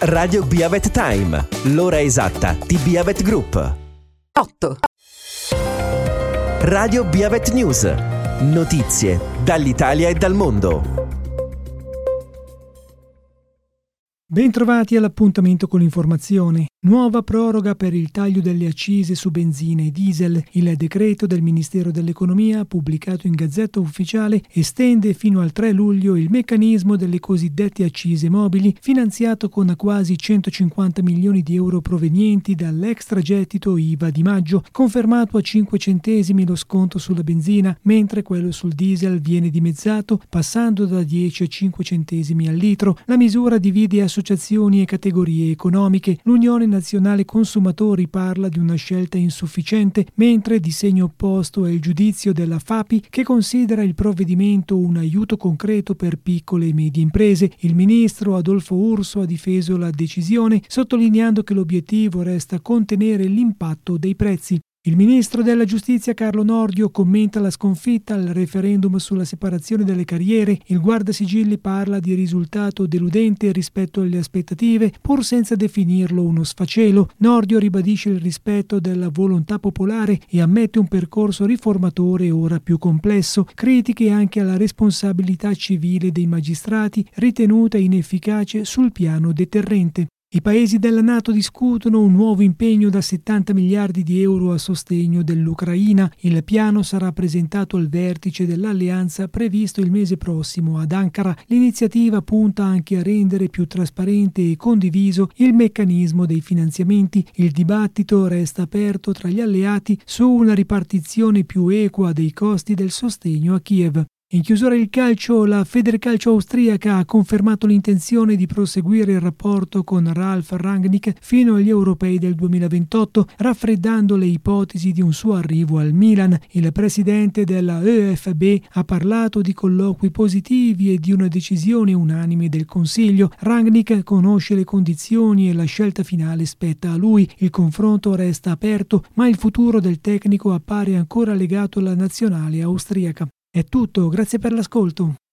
Radio Biavet Time, l'ora esatta di Biavet Group. 8. Radio Biavet News, notizie dall'Italia e dal mondo. Bentrovati all'appuntamento con l'informazione. Nuova proroga per il taglio delle accise su benzina e diesel. Il decreto del Ministero dell'Economia, pubblicato in Gazzetta Ufficiale, estende fino al 3 luglio il meccanismo delle cosiddette accise mobili, finanziato con quasi 150 milioni di euro provenienti dall'extragettito IVA di maggio, confermato a 5 centesimi lo sconto sulla benzina, mentre quello sul diesel viene dimezzato, passando da 10 a 5 centesimi al litro. La misura divide associazioni e categorie economiche. L'Unione Nazionale Consumatori parla di una scelta insufficiente, mentre di segno opposto è il giudizio della FAPI, che considera il provvedimento un aiuto concreto per piccole e medie imprese. Il ministro Adolfo Urso ha difeso la decisione, sottolineando che l'obiettivo resta contenere l'impatto dei prezzi. Il ministro della Giustizia Carlo Nordio commenta la sconfitta al referendum sulla separazione delle carriere. Il guardasigilli parla di risultato deludente rispetto alle aspettative, pur senza definirlo uno sfacelo. Nordio ribadisce il rispetto della volontà popolare e ammette un percorso riformatore ora più complesso. Critiche anche alla responsabilità civile dei magistrati, ritenuta inefficace sul piano deterrente. I paesi della NATO discutono un nuovo impegno da 70 miliardi di euro a sostegno dell'Ucraina. Il piano sarà presentato al vertice dell'alleanza previsto il mese prossimo ad Ankara. L'iniziativa punta anche a rendere più trasparente e condiviso il meccanismo dei finanziamenti. Il dibattito resta aperto tra gli alleati su una ripartizione più equa dei costi del sostegno a Kiev. In chiusura il calcio, la Federcalcio austriaca ha confermato l'intenzione di proseguire il rapporto con Ralf Rangnick fino agli europei del 2028, raffreddando le ipotesi di un suo arrivo al Milan. Il presidente della ÖFB ha parlato di colloqui positivi e di una decisione unanime del Consiglio. Rangnick conosce le condizioni e la scelta finale spetta a lui. Il confronto resta aperto, ma il futuro del tecnico appare ancora legato alla nazionale austriaca. È tutto, grazie per l'ascolto.